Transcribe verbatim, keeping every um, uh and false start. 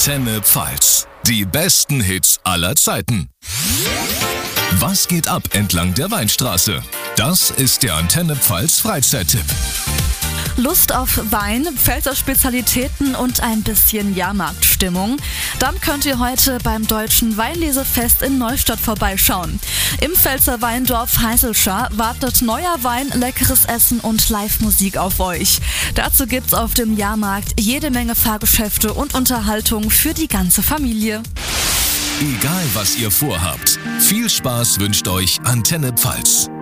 Antenne Pfalz. Die besten Hits aller Zeiten. Was geht ab entlang der Weinstraße? Das ist der Antenne Pfalz Freizeittipp. Lust auf Wein, Pfälzer Spezialitäten und ein bisschen Jahrmarktstimmung? Dann könnt ihr heute beim Deutschen Weinlesefest in Neustadt vorbeischauen. Im Pfälzer Weindorf Heißelschar wartet neuer Wein, leckeres Essen und Live-Musik auf euch. Dazu gibt's auf dem Jahrmarkt jede Menge Fahrgeschäfte und Unterhaltung für die ganze Familie. Egal was ihr vorhabt, viel Spaß wünscht euch Antenne Pfalz.